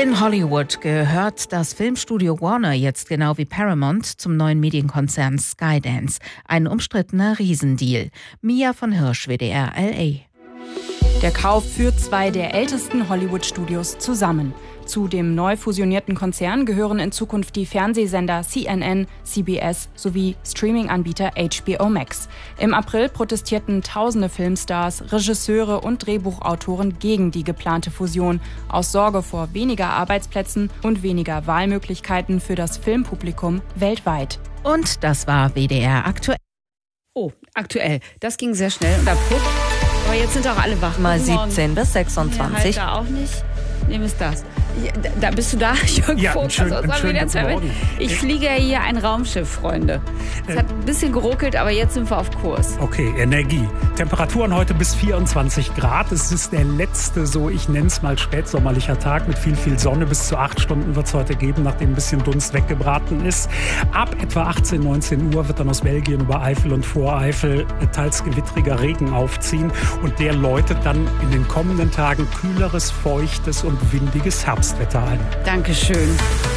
In Hollywood gehört das Filmstudio Warner jetzt genau wie Paramount zum neuen Medienkonzern Skydance. Ein umstrittener Riesendeal. Mia von Hirsch, WDR LA. Der Kauf führt zwei der ältesten Hollywood-Studios zusammen. Zu dem neu fusionierten Konzern gehören in Zukunft die Fernsehsender CNN, CBS sowie Streaming-Anbieter HBO Max. Im April protestierten tausende Filmstars, Regisseure und Drehbuchautoren gegen die geplante Fusion aus Sorge vor weniger Arbeitsplätzen und weniger Wahlmöglichkeiten für das Filmpublikum weltweit. Und das war WDR aktuell. Oh, aktuell. Das ging sehr schnell und abrupt. Aber jetzt sind auch alle wach. Mal 17 bis 26. Ja, halt da auch nicht. Nehmen es das. Da bist du da, Jürgen Ja, Vogt. Ich fliege ja hier ein Raumschiff, Freunde. Es hat ein bisschen geruckelt, aber jetzt sind wir auf Kurs. Okay, Energie. Temperaturen heute bis 24 Grad. Es ist der letzte, so ich nenne es mal spätsommerlicher Tag mit viel Sonne. Bis zu 8 Stunden wird es heute geben, nachdem ein bisschen Dunst weggebraten ist. Ab etwa 18, 19 Uhr wird dann aus Belgien über Eifel und Voreifel teils gewittriger Regen aufziehen. Und der läutet dann in den kommenden Tagen kühleres, feuchtes und windiges Herbstwetter ein. Dankeschön.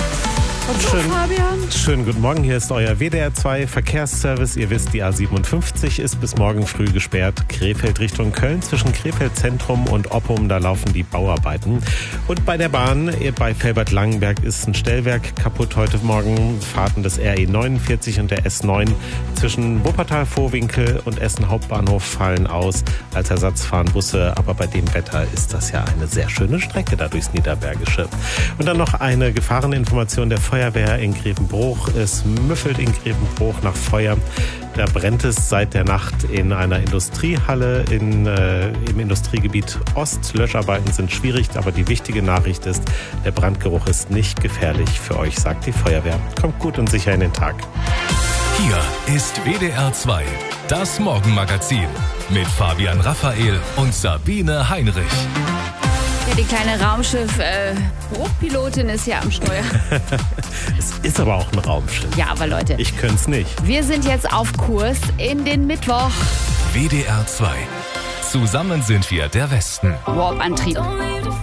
Schönen guten Morgen, hier ist euer WDR 2 Verkehrsservice. Ihr wisst, die A57 ist bis morgen früh gesperrt. Krefeld Richtung Köln zwischen Krefeld Zentrum und Oppum, da laufen die Bauarbeiten. Und bei der Bahn bei Felbert-Langenberg ist ein Stellwerk kaputt heute Morgen. Fahrten des RE 49 und der S9 zwischen Wuppertal-Vohwinkel und Essen Hauptbahnhof fallen aus. Als Ersatz fahren Busse, aber bei dem Wetter ist das ja eine sehr schöne Strecke da durchs Niederbergische. Und dann noch eine Gefahreninformation der Feuerwehr in Grevenbruch. Es müffelt in Grevenbruch nach Feuer. Da brennt es seit der Nacht in einer Industriehalle im Industriegebiet Ost. Löscharbeiten sind schwierig, aber die wichtige Nachricht ist, der Brandgeruch ist nicht gefährlich für euch, sagt die Feuerwehr. Kommt gut und sicher in den Tag. Hier ist WDR 2, das Morgenmagazin mit Fabian Raphael und Sabine Heinrich. Ja, die kleine Raumschiff-Bruchpilotin ist ja am Steuer. Es ist aber auch ein Raumschiff. Ja, aber Leute, Ich könnte es nicht. wir sind jetzt auf Kurs in den Mittwoch. WDR 2. Zusammen sind wir der Westen. Warp-Antrieb.